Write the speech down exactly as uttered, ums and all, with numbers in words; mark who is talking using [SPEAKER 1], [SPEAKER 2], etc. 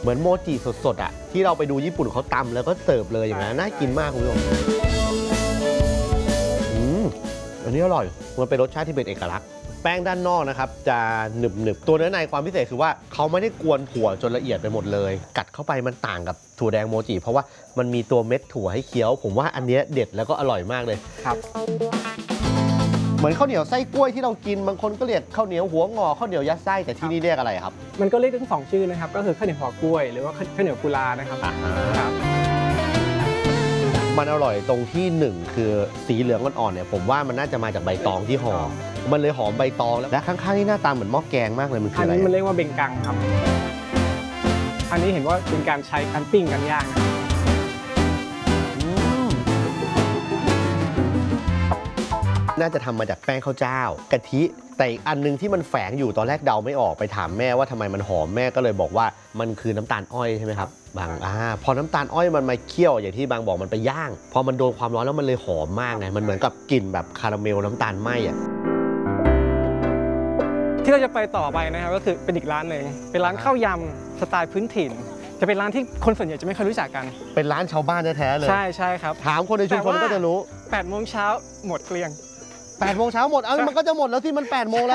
[SPEAKER 1] เหมือนโมจิสดๆอ่ะที่เราไปดูญี่ปุ่นเขาตำแล้วก็เสิร์ฟเลยอย่างนั้นน่ากินมากคุณผู้ชมอืมอันนี้อร่อยมันเป็นรสชาติที่เป็นเอกลักษณ์แป้งด้านนอกนะครับจะหนึบหนึบตัวเนื้อในความพิเศษคือว่าเขาไม่ได้กวนถั่วจนละเอียดไปหมดเลยกัดเข้าไปมันต่างกับถั่วแดงโมจิเพราะว่ามันมีตัวเม็ดถั่วให้เคี้ยวผมว่าอันนี้เด็ดแล้วก็อร่อยมากเลย
[SPEAKER 2] ครับ
[SPEAKER 1] เหมือนข้าวเหนียวไส้กล้วยที่เรากินบางคนก็เรียกข้าวเหนียวหัวงอข้าวเหนียวยัดไส้แต่ที่นี่เรียกอะไรครับ
[SPEAKER 2] มันก็เรียกทั้งสองชื่อนะครับก็คือข้าวเหนียวหัวกล้วยหรือว่าข้าวเหนียวกุลานะครับครับ
[SPEAKER 1] มันอร่อยตรงที่หนึ่งคือสีเหลืองอ่อนๆเนี่ยผมว่ามันน่าจะมาจากใบตองที่ห่อมันเลยหอมใบตองแล้วและข้างๆนี่หน้าตาเหมือนหม้อแกงมากเลยมันคืออะไร
[SPEAKER 2] อันนี้มันเรียกว่าเบงกังครับอันนี้เห็นว่าเป็นการใช้การปิ้งกันย่าง
[SPEAKER 1] น่าจะทำมาจากแป้งข้าวเจ้ากะทิแต่อีกอันนึงที่มันแฝงอยู่ตอนแรกเดาไม่ออกไปถามแม่ว่าทำไมมันหอมแม่ก็เลยบอกว่ามันคือน้ำตาลอ้อยใช่ไหมครับบางอ่าพอน้ำตาลอ้อยมันมาเคี่ยวอย่างที่บางบอกมันไปย่างพอมันโดนความร้อนแล้วมันเลยหอมมากไงมันเหมือนกับกลิ่นแบบคาราเมลน้ำตาลไหมอ่ะ
[SPEAKER 2] ที่เราจะไปต่อไปนะครับก็คือเป็นอีกร้านหนึ่งเป็นร้านข้าวยำสไตล์พื้นถิ่นจะเป็นร้านที่คนส่วนใหญ่จะไม่ค่อยรู้จักกัน
[SPEAKER 1] เป็นร้านชาวบ้านแท้ๆเลย
[SPEAKER 2] ใช่ใช่ครับ
[SPEAKER 1] ถามคนในชุมชนก็จะรู้
[SPEAKER 2] แปดโมงเช้าหมดเกลี้ยง
[SPEAKER 1] แปดโมงเช้าหมดเอ้ามันก็จะหมดแล้วที่มันแปดโมงแล้ว